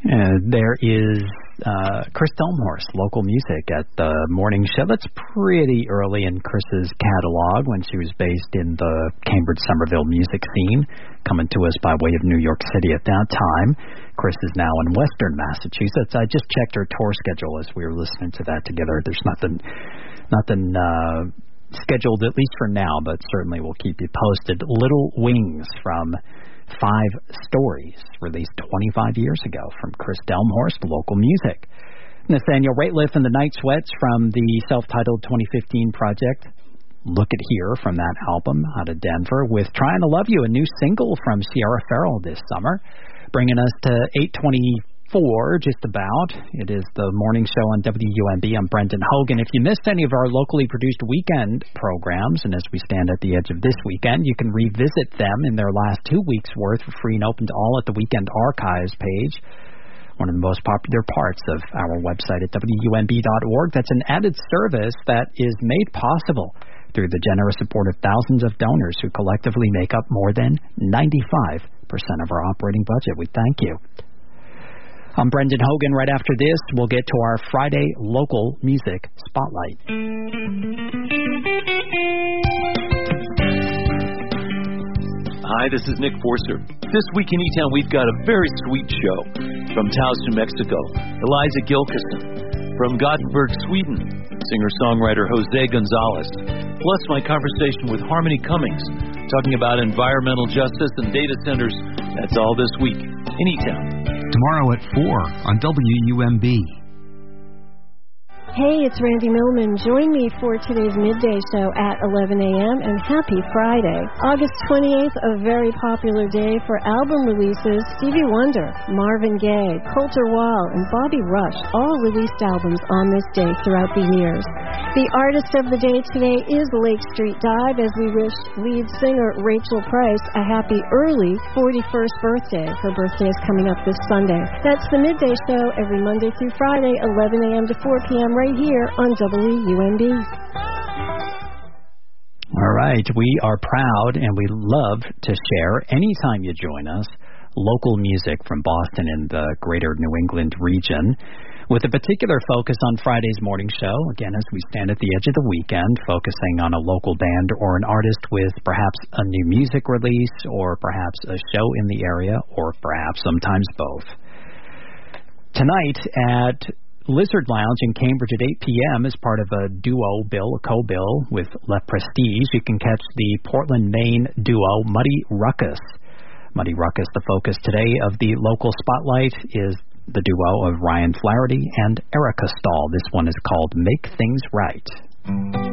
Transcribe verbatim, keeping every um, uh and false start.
Uh, there is uh, Chris Delmhorst, local music at the morning show. That's pretty early in Chris's catalog when she was based in the Cambridge Somerville music scene, coming to us by way of New York City at that time. Chris is now in Western Massachusetts. I just checked her tour schedule as we were listening to that together. There's nothing, nothing uh, scheduled, at least for now, but certainly we'll keep you posted. Little Wings from Five Stories, released twenty-five years ago from Chris Delmhorst, local music. Nathaniel Rateliff and the Night Sweats from the self-titled twenty fifteen project Look at Here from that album out of Denver, with Trying to Love You, a new single from Sierra Farrell this summer, bringing us to eight twenty-four, just about. It is the morning show on W U M B. I'm Brendan Hogan. If you missed any of our locally produced weekend programs, and as we stand at the edge of this weekend, you can revisit them in their last two weeks' worth for free and open to all at the Weekend Archives page, one of the most popular parts of our website at W U M B dot org. That's an added service that is made possible through the generous support of thousands of donors who collectively make up more than ninety-five percent of our operating budget. We thank you. I'm Brendan Hogan. Right after this, we'll get to our Friday local music spotlight. Hi, this is Nick Forster. This week in E-Town, we've got a very sweet show from Taos, New Mexico. Eliza Gilkison. From Gothenburg, Sweden, singer-songwriter Jose Gonzalez. Plus my conversation with Harmony Cummings, talking about environmental justice and data centers. That's all this week in E-Town. Tomorrow at four on W U M B. Hey, it's Randy Millman. Join me for today's midday show at eleven a.m. and happy Friday. August twenty-eighth, a very popular day for album releases. Stevie Wonder, Marvin Gaye, Colter Wall, and Bobby Rush all released albums on this day throughout the years. The artist of the day today is Lake Street Dive, as we wish lead singer Rachel Price a happy early forty-first birthday. Her birthday is coming up this Sunday. That's the midday show every Monday through Friday, eleven a.m. to four p.m. right here on W U M B. All right, we are proud and we love to share, anytime you join us, local music from Boston and the greater New England region, with a particular focus on Friday's morning show, again, as we stand at the edge of the weekend, focusing on a local band or an artist with perhaps a new music release or perhaps a show in the area or perhaps sometimes both. Tonight at Lizard Lounge in Cambridge at eight p.m. as part of a duo bill, a co-bill with Le Prestige, you can catch the Portland, Maine duo Muddy Ruckus. Muddy Ruckus, the focus today of the local spotlight, is the duo of Ryan Flaherty and Erica Stahl. This one is called Make Things Right.